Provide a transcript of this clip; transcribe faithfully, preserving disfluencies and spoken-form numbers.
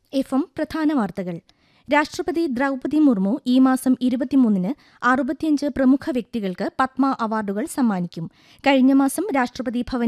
F M പ്രധാന വാർത്തകൾ. രാഷ്ട്രപതി ദ്രൗപദി മുർമു ഈ മാസം ഇരുപത്തിമൂന്നിന് അറുപത്തിയഞ്ച് പ്രമുഖ വ്യക്തികൾക്ക് പത്മ അവാർഡുകൾ സമ്മാനിക്കും. കഴിഞ്ഞ മാസം രാഷ്ട്രപതി ഭവൻ